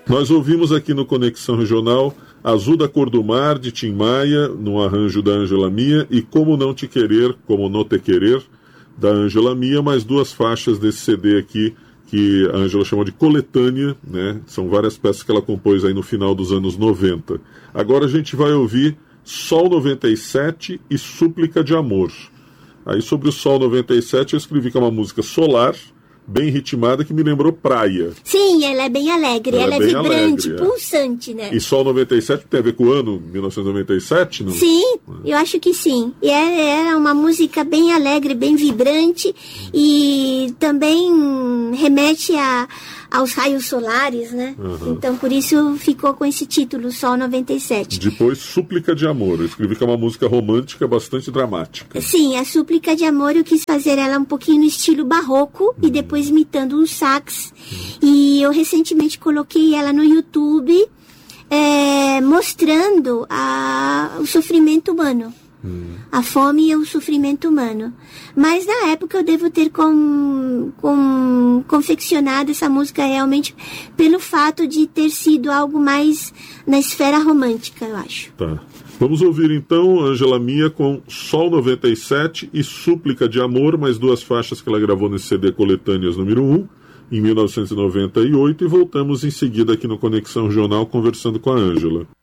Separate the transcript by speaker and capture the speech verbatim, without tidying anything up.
Speaker 1: Nós ouvimos aqui no Conexão Regional Azul da Cor do Mar, de Tim Maia, no arranjo da Ângela Mia, e Como Não Te Querer, Como Não Te Querer, da Ângela Mia, mais duas faixas desse C D aqui, que a Ângela chamou de coletânea, né? São várias peças que ela compôs aí no final dos anos noventa. Agora a gente vai ouvir Sol noventa e sete e Súplica de Amor. Aí sobre o Sol noventa e sete eu escrevi que é uma música solar, bem ritmada, que me lembrou praia.
Speaker 2: Sim, ela é bem alegre, ela, ela é, é vibrante, alegre, pulsante, é. né?
Speaker 1: E Sol noventa e sete tem a ver com o ano mil novecentos e noventa e sete, não?
Speaker 2: Sim, é. eu acho que sim. E é, é uma música bem alegre, bem vibrante, e também remete a, aos raios solares, né? Uhum. Então, por isso ficou com esse título, Sol noventa e sete.
Speaker 1: Depois, Súplica de Amor. Eu escrevi que é uma música romântica bastante dramática.
Speaker 2: Sim, a Súplica de Amor eu quis fazer ela um pouquinho no estilo barroco, uhum. e depois imitando um sax. Uhum. E eu recentemente coloquei ela no YouTube, é, mostrando a, o sofrimento humano. Hum. A fome e o sofrimento humano. Mas na época eu devo ter com, com, confeccionado essa música realmente pelo fato de ter sido algo mais na esfera romântica, eu acho.
Speaker 1: Tá. Vamos ouvir então Ângela Mia com Sol noventa e sete e Súplica de Amor, mais duas faixas que ela gravou nesse C D Coletâneas número um, em mil novecentos e noventa e oito, e voltamos em seguida aqui no Conexão Regional conversando com a Ângela.